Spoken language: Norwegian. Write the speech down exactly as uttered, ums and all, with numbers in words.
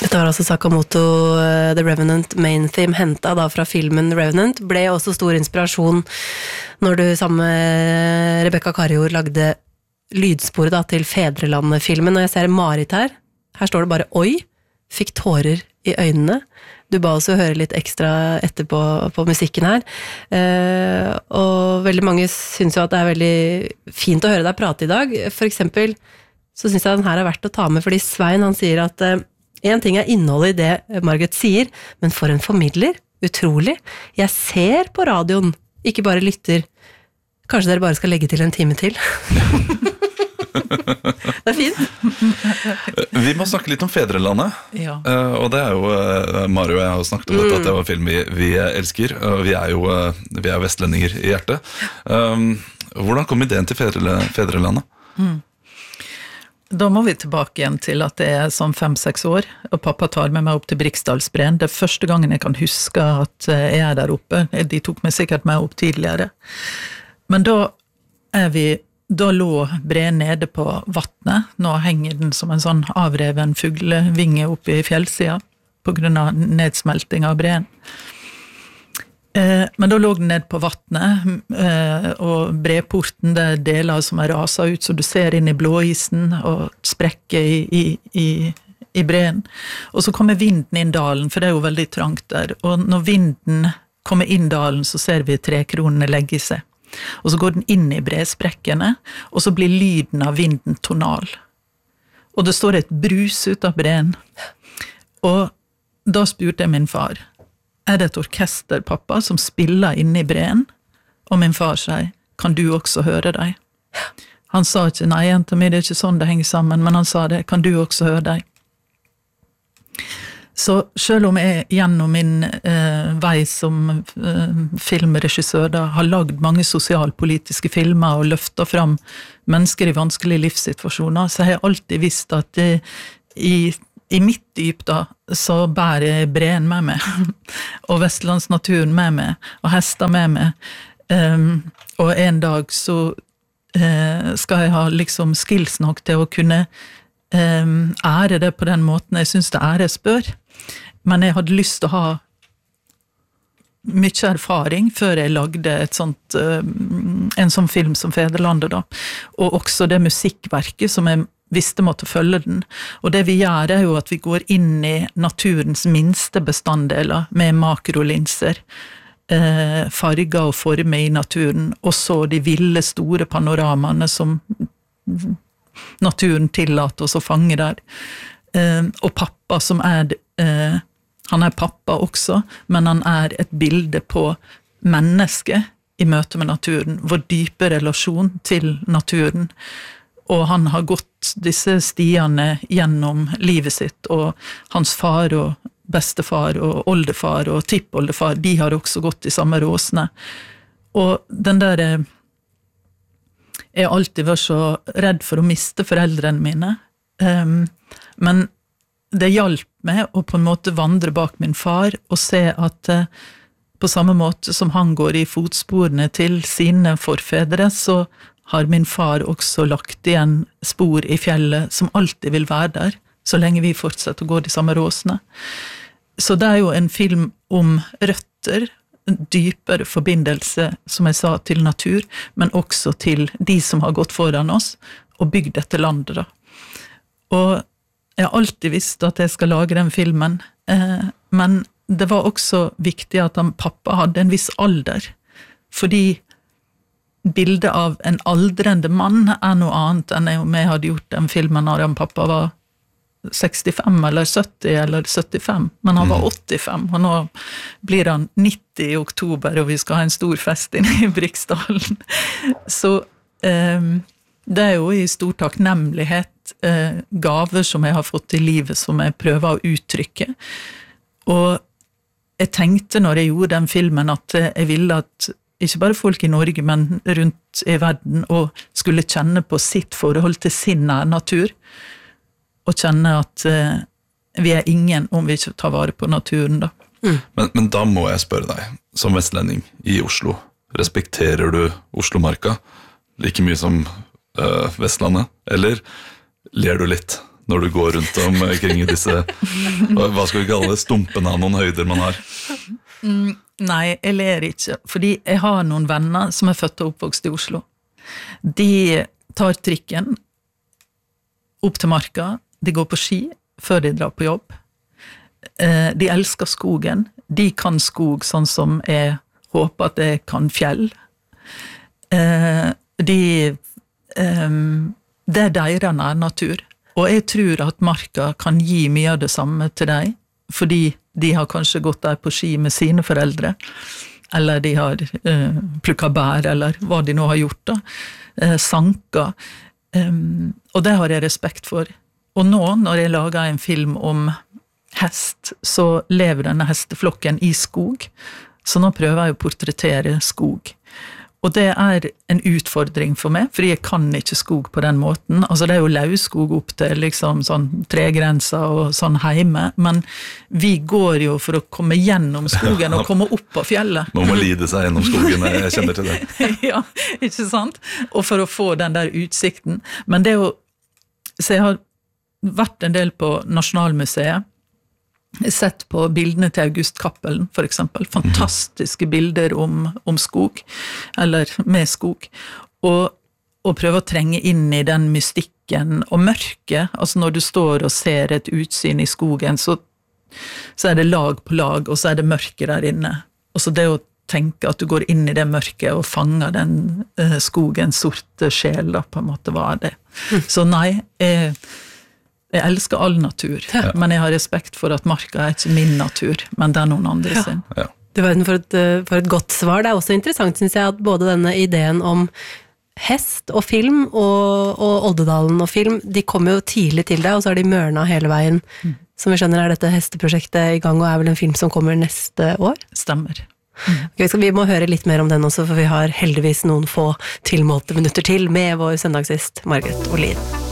Dette var altså Sakamoto, uh, The Revenant main theme, hentet da fra filmen Revenant, ble også stor inspirasjon når du sammen med Rebecca Karjord lagde lydsporet da, til Fedrelandet-filmen, og jeg ser Marit her, her står det bare oi, fikk tårer i øynene, du ba også høre litt ekstra etterpå på musikken her, uh, og veldig mange synes jo at det er veldig fint å høre deg prate i dag, for eksempel så synes jeg den her er verdt å ta med, fordi Svein han sier at uh, en ting er innholdet i det Margaret sier, men for en formidler, utrolig. Jeg ser på radioen, ikke bare lytter. Kanskje dere bare skal legge til en time til? Det er fint. Vi må snakke litt om Fedrelandet. Ja. Uh, og det er jo, uh, Mario og jeg har snakket om dette, at det var film vi, vi elsker. Og vi er jo uh, vi er vestlendinger i hjertet. Um, hvordan kom ideen til Fedre, Fedrelandet? Mm. Da må vi tilbake igjen til at det er sånn fem-seks år, og pappa tar med meg opp til Briksdalsbreen. Det er første gangen jeg kan huske at jeg er der oppe. De tok meg sikkert med opp tidligere. Men da er vi, da lå breen nede på vattnet. Nå henger den som en sånn avreven fuglevinge oppe i fjellsida, på grunn av nedsmelting av breen. Men da lå den ned på vattnet, og breporten, det er deler som er raset ut, så du ser inn i blåisen og sprekker i, i, i, i breen. Og så kommer vinden inn dalen, for det er jo veldig trangt der. Og når vinden kommer inn dalen, så ser vi trekronene legge seg. Og så går den inn i bresprekkene, og så blir lyden av vinden tonal. Og det står et brus ut av breen. Og da spurte jeg min far, er det et orkester, pappa, som spiller inne i breen? Og min far sier, kan du også høre deg? Han sa ikke, nei, jenta mi, det er ikke sånn det henger sammen, men han sa det, kan du også høre deg? Så selv om jeg gjennom min eh, vei som eh, filmregissør da, har lagd mange sosialpolitiske filmer og løftet fram mennesker i vanskelige livssituasjoner, så har jeg alltid visst at det, i I mitt dyp da, så bærer jeg breen med meg, og vestlandsnaturen med meg, og hester med meg. Um, og en dag så uh, skal jeg ha liksom skills nok til å kunne um, ære det på den måten jeg synes det æres bør. Men jeg hadde lyst til å ha mye erfaring før jeg lagde et sånt, uh, en sånn film som Fedrelandet da. Og også det musikkverket som jeg visste måtte følge den. Og det vi gjør er jo at vi går inn i naturens minste bestanddeler med makrolinser, eh, farger og former i naturen, og så de ville store panoramaene som naturen tillater oss å fange der. Eh, og pappa som er, eh, han er pappa også, men han er et bilde på mennesket i møte med naturen, vår dype relasjon til naturen. Og han har gått disse stiene gjennom livet sitt, og hans far og bestefar og oldefar og tippoldefar, de har også gått i samme råsene. Og den der, jeg har alltid vært så redd for å miste foreldrene mine, um, men det hjalp meg å på en måte vandre bak min far og se at uh, på samme måte som han går i fotsporene til sine forfedre, så har min far også lagt igjen spor i fjellet som alltid vil være der, så lenge vi fortsetter å gå de samme råsene. Så det er jo en film om røtter, en dypere forbindelse, som jeg sa, til natur, men også til de som har gått foran oss og bygd dette landet da. Og jeg har alltid visst at jeg skal lage den filmen, eh, men det var også viktig at han, pappa hadde en viss alder, fordi bildet av en aldrende mann er noe annet enn om jeg hadde gjort den filmen når han pappa var sekstifem eller sytti eller syttifem, men han var åttifem, og nå blir han nitti i oktober, og vi skal ha en stor fest inne i Briksdalen. Så eh, det er jo i stor takknemlighet eh, gaver som jeg har fått i livet, som jeg prøver å uttrykke. Og jeg tenkte når jeg gjorde den filmen at jeg ville at ikke bare folk i Norge, men rundt i verden, og skulle kjenne på sitt forhold til sin natur, og kjenne at uh, vi er ingen om vi ikke tar vare på naturen da. Mm. Men, men da må jeg spørre deg, som vestlending i Oslo, respekterer du Oslomarka like mye som uh, Vestlandet, eller ler du litt når du går rundt omkring i disse, hva skal vi kalle det, stumpene av noen høyder man har? Mm, nei, jeg ler ikke, fordi jeg har noen venner som er født og oppvokst i Oslo. De tar trikken opp til marka, de går på ski før de drar på jobb. De elsker skogen, de kan skog sånn som jeg håper at jeg kan fjell. De, det er deres nærnatur, og jeg tror at marka kan gi mye av det samme til deg, fordi de har kanskje gått der på ski med sine foreldre, eller de har eh, plukket bær, eller hva de nå har gjort da, eh, sanka. Um, og det har jeg respekt for. Og nå, når jeg lager en film om hest, så lever denne hesteflokken i skog, så nå prøver jeg å portrettere skog. Og det er en utfordring for meg, fordi jeg kan ikke skog på den måten. Altså det er jo lauvskog opp til liksom sånn tregrenser og sånn heime, men vi går jo for å komme gjennom skogen og komme opp på fjellet. Man må lide seg gjennom skogen, jeg kjenner til det. Ja, ikke sant? Og for å få den der utsikten. Men det er jo, så jeg har vært en del på Nasjonalmuseet, sett på bildene til August Cappelen, for eksempel. Fantastiske bilder om, om skog, eller med skog. Og, og prøve å trenge inn i den mystikken og mørket. Altså når du står og ser et utsyn i skogen, så, så er det lag på lag, og så er det mørke der inne. Og så det å tenke at du går inn i det mørket og fanger den uh, skogens sorte sjel, da, på en måte, hva er det? Mm. Så nei, jeg... Jeg elsker all natur, ja. Men jeg har respekt for at marka er ikke min natur, men det er noen andre ja. sin. Ja. Du verden for et, for et godt svar. Det er også interessant, synes jeg, at både denne ideen om hest og film, og, og Oldedalen og film, de kommer jo tidlig til deg, og så har de mørna hele veien. Mm. Som vi skjønner er dette hesteprosjektet i gang, og er vel en film som kommer neste år? Stemmer. Mm. Okay, så vi må høre litt mer om den også, for vi har heldigvis noen få tilmålte minutter til med vår søndagsgjest, Margaret Olin.